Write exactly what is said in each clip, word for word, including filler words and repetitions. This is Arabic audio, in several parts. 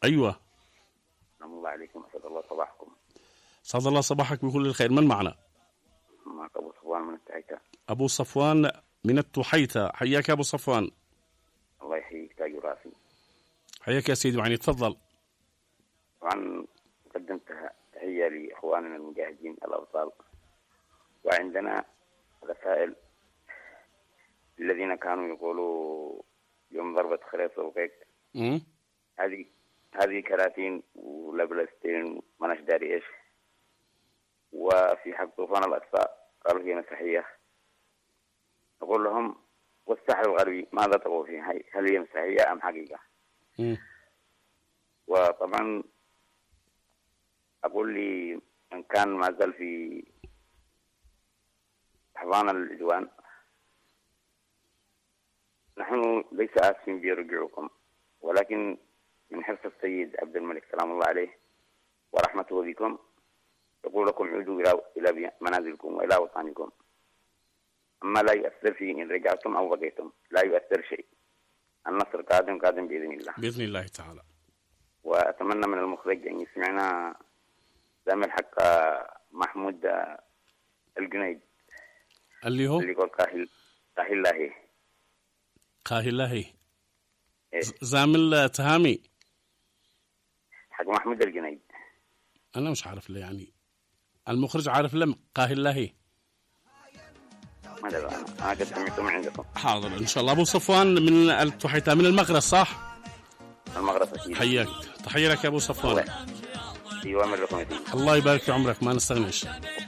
أيوة. سلام الله عليكم، أسعد الله صباحكم. سعد الله صباحك بكل الخير. من معنا؟ معك أبو صفوان من التحيتة. أبو صفوان من التحيتة، حياك أبو صفوان. الله يحييك تاج راسي. حياك يا سيدي وعني، تفضل. طبعا قدمت تحية لإخواننا المجاهدين الأبطال، وعندنا رسائل الذين كانوا يقولوا يوم ضربة خريص وقيك هذه هذه كراتين ولا بلاستين ما داري ايش. وفي حق طوفان الأقصى قالوا هي مسيحية. أقول لهم والساحل الغربي ماذا تقول فيه؟ هل هي مسيحية أم حقيقة؟ م. وطبعا أقول لي من كان ما زال في حضان العدوان، نحن ليس آسفين برجوعكم، ولكن من حرص السيد عبد الملك سلام الله عليه ورحمته بكم يقول لكم عودوا إلى إلى منازلكم وإلى وطنكم. أما لا يؤثر فيه إن رجعتم أو بقيتم، لا يؤثر شيء. النصر قادم قادم بإذن الله بإذن الله تعالى. وأتمنى من المخرج أن يسمعنا زمن الحق محمود الجنيد اللي هو اللي يقول قاهل قاهل الله قاهل الله إيه؟ زامل تهامي حق محمود الجنيد. أنا مش عارف ليه يعني المخرج عارف لم قاهل الله ما أدري أنا أنا قد سمعته من عندكم. حاضر إن شاء الله. أبو صفوان من التحيتة من المغرس صح؟ المغرس أكيد. حياك، تحية لك يا أبو صفوان. أيوة لكم. الله يبارك في عمرك ما نستغنيش.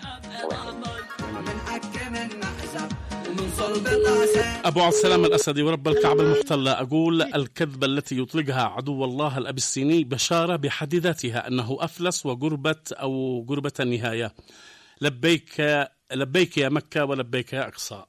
أبو عبد السلام الأسدي ورب الكعبة المحتلة، أقول الكذبة التي يطلقها عدو الله الأبسيني بشارة بحد ذاتها أنه أفلس وقربة أو قربة النهاية. لبيك لبيك يا مكة ولبيك يا أقصى.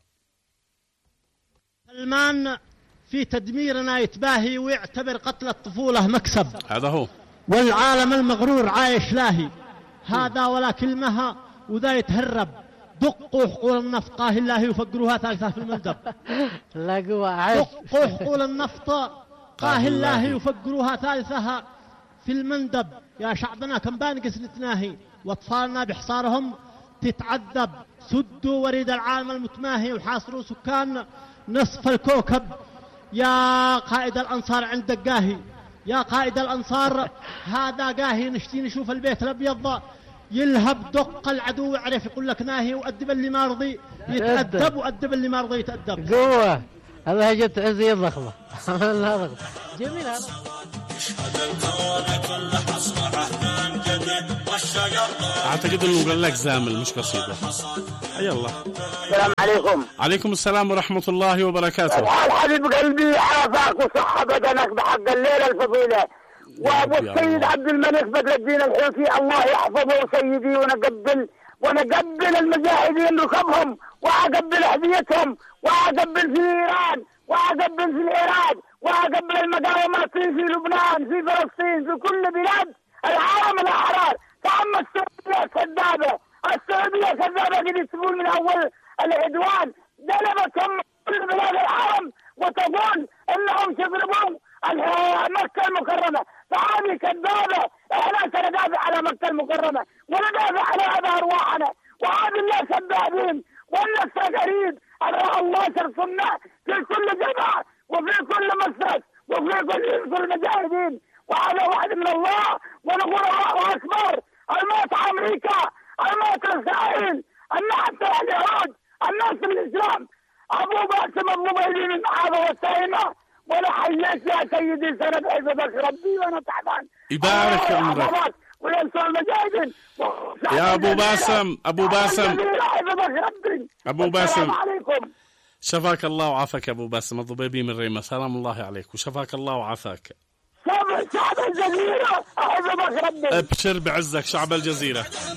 سلمان في تدميرنا يتباهي ويعتبر قتل الطفولة مكسب، هذا هو. والعالم المغرور عايش لاهي، هذا ولا كلمها وذا يتهرب. دقوا حقول النفط قاهل الله يفقروها ثالثة في المندب. لا قوة عايش. دقوا حقول النفط قاهل الله يفقروها ثالثها في المندب. يا شعبنا كم بانقس نتناهي واطفالنا بحصارهم تتعذب. سدوا وريد العالم المتماهي وحاصروا سكان نصف الكوكب. يا قائد الأنصار عندك قاهي، يا قائد الأنصار هذا قاهي. نشتي نشوف البيت الأبيض يلهب دق العدو يعرف يقول لك ناهي، وأدب اللي ما رضي يتأدب وأدب اللي ما رضي يتأدب. قوة هذا هجت عزي الضخمة. جميل هذا. أعتقد أنه قال لك زامل مش قصيدة. حيا الله. السلام عليكم. عليكم السلام ورحمة الله وبركاته. الحال حبيب قلبي عافاك وصحة بدنك بحق الليلة الفضيلة. وابو السيد عبد الملك بدر الدين الحوثي الله يحفظه سيدي، ونقبل ونقبل المجاهدين ركبهم، واقبل هديتهم، واقبل في ايران، واقبل في العراق، واقبل المقاومات في لبنان، في فلسطين، في كل بلاد العالم الاحرار. تعم السعوديه كذابه، السعوديه كذابه قد يسبون من اول العدوان، جلبتهم كل بلاد العالم وتقول انهم يضربون مكة المكرمة. فهذه كذابة. احنا سندافع على مكة المكرمة وندافع على هذا ارواحنا، وهذه الناس كذابين والنصر قريب. الله يرسلنا في كل جماعة وفي كل مسجد وفي كل المجاهدين، وهذا وعد من الله. ونقول الله اكبر. الموت امريكا، الموت اسرائيل، النصر اليهود، النصر الاسلام. ابو باسم الضبيلي من هذا والسائمة. ولا حياك يا سيدي سند عزبك ربي وانا تعبان. يبارك عمرك وينصر المجاهدين. يا ابو باسم. ابو باسم ابو باسم شفاك الله وعافاك. ابو باسم الضبيبي من ريمة، سلام الله عليك وشفاك الله وعافاك. شعب الجزيرة اعزبك ربي. ابشر بعزك شعب الجزيرة.